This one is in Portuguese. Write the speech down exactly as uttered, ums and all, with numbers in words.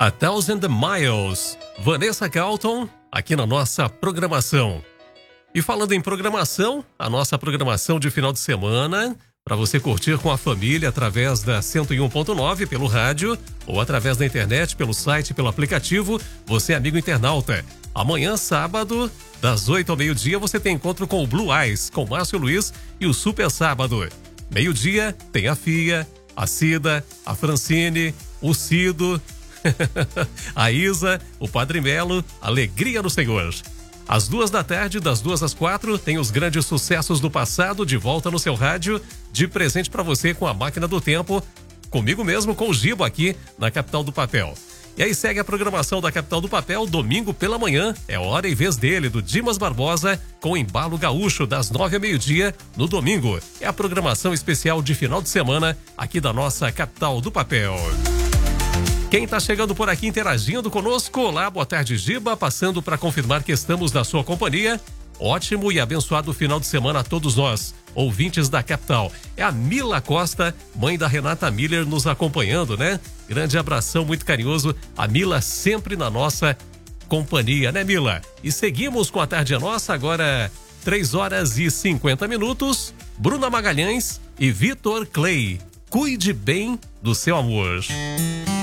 A Thousand Miles, Vanessa Carlton, aqui na nossa programação. E falando em programação, a nossa programação de final de semana, para você curtir com a família através da cento e um ponto nove pelo rádio ou através da internet, pelo site, pelo aplicativo, você amigo internauta. Amanhã, sábado, das oito ao meio-dia, você tem encontro com o Blue Eyes, com Márcio Luiz e o Super Sábado. Meio-dia tem a Fia, a Cida, a Francine, o Cido, a Isa, o Padre Melo, Alegria no Senhor. Às duas da tarde, das duas às quatro, tem os grandes sucessos do passado de volta no seu rádio, de presente para você com a Máquina do Tempo, comigo mesmo, com o Gibo aqui na Capital do Papel. E aí segue a programação da Capital do Papel, domingo pela manhã, é hora e vez dele, do Dimas Barbosa, com Embalo Gaúcho, das nove ao meio-dia, no domingo. É a programação especial de final de semana, aqui da nossa Capital do Papel. Quem está chegando por aqui interagindo conosco, olá, boa tarde, Giba, passando para confirmar que estamos na sua companhia. Ótimo e abençoado final de semana a todos nós, ouvintes da capital. É a Mila Costa, mãe da Renata Miller, nos acompanhando, né? Grande abração, muito carinhoso. A Mila sempre na nossa companhia, né, Mila? E seguimos com a Tarde é Nossa, agora três horas e cinquenta minutos. Bruna Magalhães e Vitor Clay. Cuide bem do seu amor.